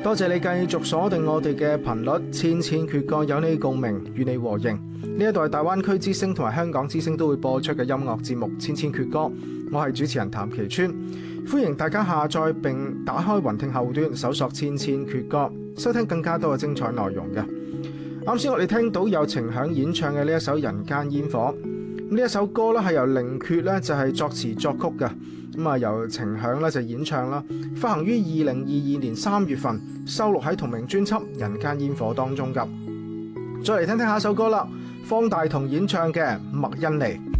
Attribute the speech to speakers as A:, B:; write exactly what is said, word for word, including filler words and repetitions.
A: 多謝你繼續鎖定我哋嘅頻率，千千闕歌有你共鳴，與你和應。呢一度係大灣區之聲同埋香港之聲都會播出嘅音樂節目《千千闕歌》，我係主持人譚其川，歡迎大家下載並打開雲聽後端，搜索《千千闕歌》，收聽更加多嘅精彩內容嘅。啱先我哋聽到有程響演唱嘅呢一首《人間煙火》，呢一首歌咧係由寧缺咧就係作詞作曲嘅，咁啊由程響咧就演唱啦，發行於二零二二年三月份，收錄喺同名專輯《人間煙火》當中噶。再嚟聽聽下首歌啦，方大同演唱嘅《麥恩尼》。